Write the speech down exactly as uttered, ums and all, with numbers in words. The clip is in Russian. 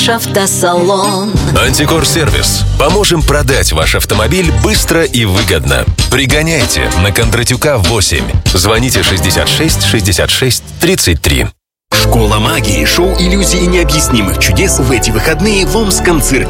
Автосалон. Антикор-сервис. Поможем продать ваш автомобиль быстро и выгодно. Пригоняйте на Кондратюка восемь. Звоните шестьдесят шесть шестьдесят шесть тридцать три. Школа магии, шоу иллюзий и необъяснимых чудес в эти выходные в Омском цирке.